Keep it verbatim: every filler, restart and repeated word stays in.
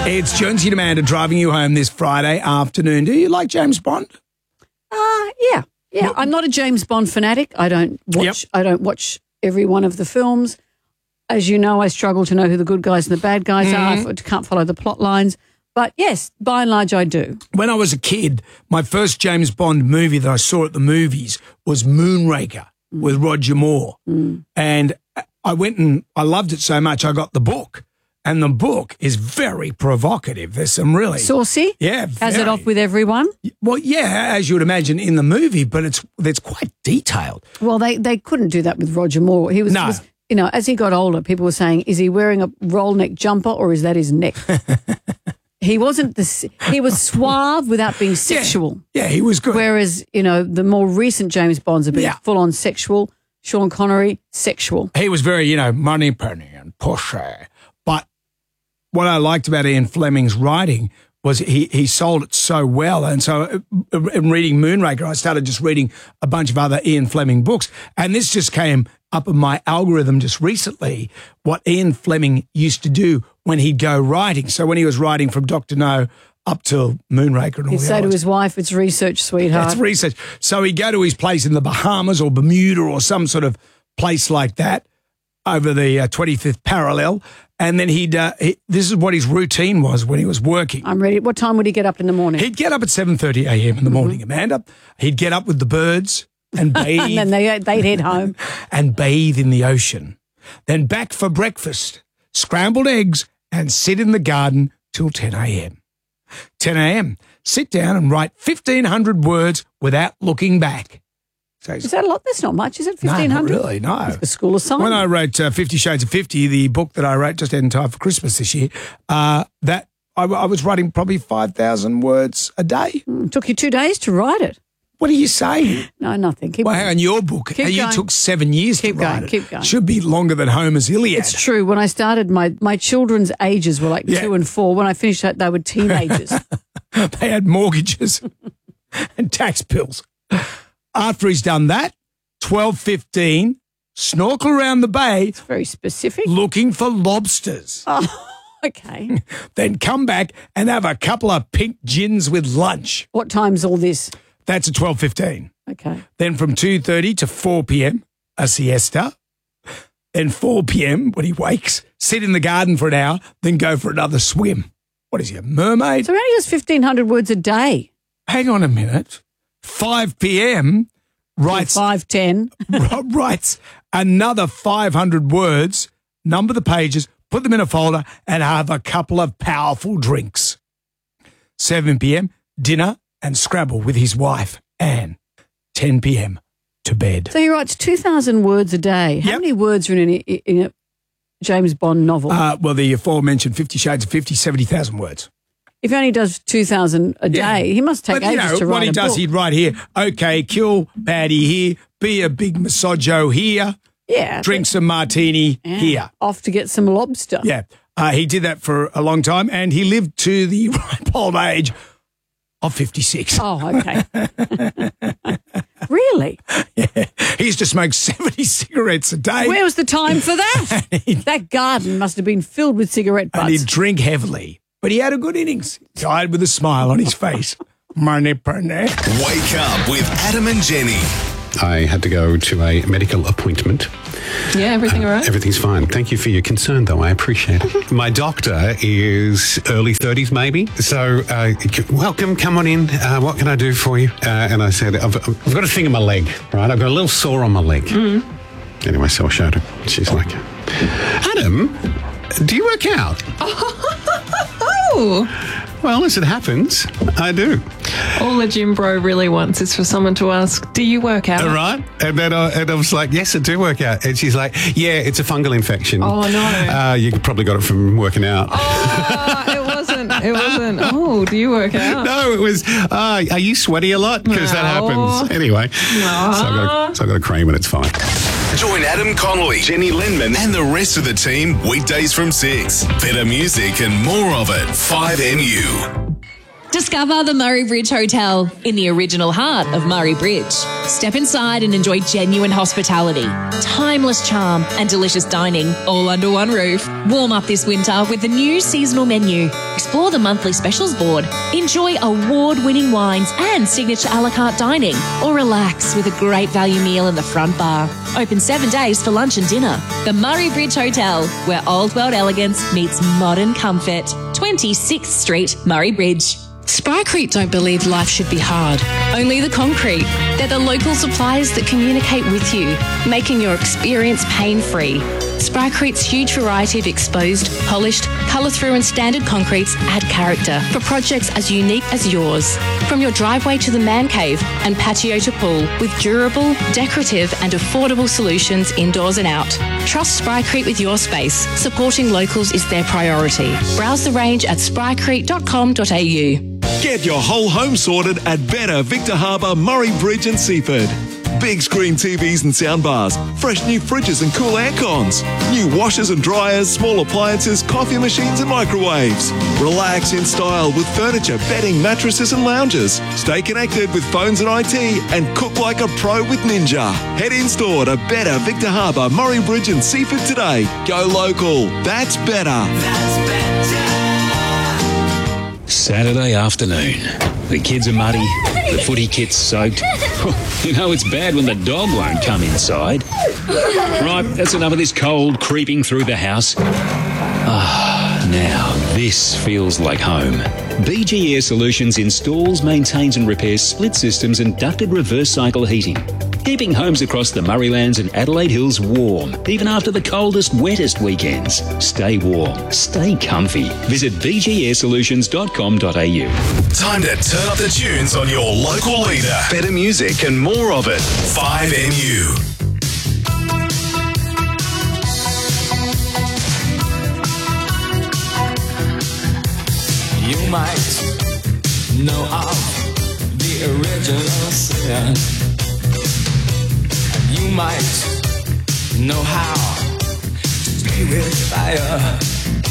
It's Jonesy and Amanda driving you home this Friday afternoon. Do you like James Bond? Uh, yeah. Yeah, I'm not a James Bond fanatic. I don't watch Yep. I don't watch every one of the films. As you know, I struggle to know who the good guys and the bad guys Mm-hmm. are. I can't follow the plot lines. But yes, by and large, I do. When I was a kid, my first James Bond movie that I saw at the movies was Moonraker Mm. with Roger Moore. And I went and I loved it so much, I got the book. And the book is very provocative. There's some really... Saucy? Yeah, Has it very. off with everyone? Well, yeah, as you would imagine in the movie, but it's it's quite detailed. Well, they, they couldn't do that with Roger Moore. He was, No. was, you know, as he got older, people were saying, is he wearing a roll neck jumper or is that his neck? He wasn't the, he was suave without being sexual. Yeah, he was good. Whereas, you know, the more recent James Bonds have been Yeah. full on sexual. Sean Connery, sexual. He was very, you know, money penny and pushy. But what I liked about Ian Fleming's writing was he, he sold it so well. And so uh, in reading Moonraker, I started just reading a bunch of other Ian Fleming books. And this just came up in my algorithm just recently, what Ian Fleming used to do when he'd go writing. So when he was writing from Doctor No up till Moonraker and all He'd the say to others. his wife, it's research, sweetheart. That's research. So he'd go to his place in the Bahamas or Bermuda or some sort of place like that over the uh, twenty-fifth parallel. And then he'd, uh, he, this is what his routine was when he was working. I'm ready. What time would he get up in the morning? He'd get up at seven thirty a.m. in the morning, Amanda. He'd get up with the birds and bathe and then they, they'd head home. and bathe in the ocean. Then back for breakfast, scrambled eggs, and sit in the garden till ten a.m. ten a.m. Sit down and write fifteen hundred words without looking back. So Is that a lot? That's not much, is it? no, fifteen not hundred? really, no. The school assignment. When I wrote uh, Fifty Shades of Fifty, the book that I wrote just in time for Christmas this year, uh, that I, I was writing probably five thousand words a day. It took you two days to write it. What are you saying? No, nothing. Keep Well, going. hang on, your book, Keep you going. took seven years Keep to write going, it. keep going. Should be longer than Homer's Iliad. It's true. When I started, my, my children's ages were like Yeah. two and four. When I finished that, they were teenagers. They had mortgages and tax bills. After he's done that, twelve fifteen, snorkel around the bay Very specific. looking for lobsters. Oh, okay. Then come back and have a couple of pink gins with lunch. What time's all this? That's at twelve fifteen. Okay. Then from two thirty to four p.m., a siesta. Then four p.m. when he wakes, sit in the garden for an hour, then go for another swim. What is he, a mermaid? So he only does fifteen hundred words a day. Hang on a minute. five p.m. writes five ten. writes another five hundred words, number the pages, put them in a folder, and have a couple of powerful drinks. seven p.m., dinner and Scrabble with his wife, Anne. ten p.m., to bed. So he writes two thousand words a day. How Yep. many words are in a, in a James Bond novel? Uh, well, the aforementioned Fifty Shades of Fifty, seventy thousand words. if he only does two thousand a Yeah. day, he must take But, you ages know, to write what he a does, book. he'd write here, okay, kill baddie here, be a big misogyno here, Yeah. drink some martini Yeah. here. Off to get some lobster. Yeah, uh, he did that for a long time, and he lived to the ripe old age of fifty-six. Oh, okay. Really? Yeah. He used to smoke seventy cigarettes a day, Where was the time for that? That garden must have been filled with cigarette and butts. he'd drink heavily. But he had a good innings. Died with a smile on his face. Money, money. Wake up with Adam and Jenny. I had to go to a medical appointment. Yeah, everything all right? Everything's fine. Thank you for your concern, though. I appreciate it. My doctor is early thirties, maybe. So, uh, welcome, come on in. Uh, what can I do for you? Uh, and I said, I've, I've got a thing in my leg, right? I've got a little sore on my leg. Mm. Anyway, so I showed her. She's like, Adam, do you work out? Oh, Well, as it happens, I do. all a gym bro really wants is for someone to ask, do you work out? All right. And then I, and I was like, yes, I do work out. And she's like, yeah, it's a fungal infection. Oh, no. Uh, you probably got it from working out. Oh, it wasn't. It wasn't. Oh, do you work out? No, it was, uh, are you sweaty a lot? Because that No. happens. Anyway, so I've got a, so I've got a cream and it's fine. Join Adam Connolly, Jenny Lindman, and the rest of the team weekdays from six. Better music and more of it. five N U. Discover the Murray Bridge Hotel in the original heart of Murray Bridge. Step inside and enjoy genuine hospitality, timeless charm and delicious dining all under one roof. Warm up this winter with the new seasonal menu. Explore the monthly specials board. Enjoy award-winning wines and signature a la carte dining, or relax with a great value meal in the front bar. Open seven days for lunch and dinner. The Murray Bridge Hotel, where old world elegance meets modern comfort. twenty-sixth Street, Murray Bridge. Sprycrete don't believe life should be hard, only the concrete. They're the local suppliers that communicate with you, making your experience pain-free. Sprycrete's huge variety of exposed, polished, colour-through and standard concretes add character for projects as unique as yours. From your driveway to the man cave and patio to pool, with durable, decorative and affordable solutions indoors and out. Trust Sprycrete with your space. Supporting locals is their priority. Browse the range at sprycrete dot com dot a u. Get your whole home sorted at Better Victor Harbour, Murray Bridge and Seaford. Big screen T Vs and soundbars, fresh new fridges and cool air cons, new washers and dryers, small appliances, coffee machines and microwaves. Relax in style with furniture, bedding, mattresses and lounges. Stay connected with phones and I T and cook like a pro with Ninja. Head in store to Better Victor Harbour, Murray Bridge and Seaford today. Go local. That's better. That's better. Saturday afternoon. The kids are muddy, the footy kit's soaked. You know it's bad when the dog won't come inside. Right, that's enough of this cold creeping through the house. Ah, now this feels like home. B G Air Solutions installs, maintains and repairs split systems and ducted reverse cycle heating, keeping homes across the Murraylands and Adelaide Hills warm, even after the coldest, wettest weekends. Stay warm, stay comfy. Visit b g air solutions dot com dot a u. Time to turn up the tunes on your local leader. Better music and more of it. five M U. You might know of the original sin. You might know how to be with fire.